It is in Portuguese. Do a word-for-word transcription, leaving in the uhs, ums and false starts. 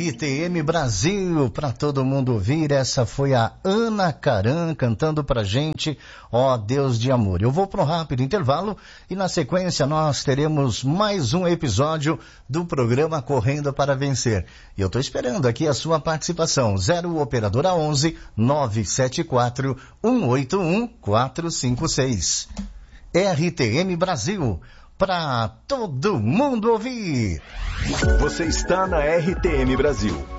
R T M Brasil, para todo mundo ouvir. Essa foi a Ana Caram cantando pra gente, ó Deus de amor. Eu vou para um rápido intervalo e na sequência nós teremos mais um episódio do programa Correndo para Vencer. E eu tô esperando aqui a sua participação. zero operadora onze, nove sete quatro, um oito um, quatro cinco seis. R T M Brasil, para todo mundo ouvir. Você está na R T M Brasil,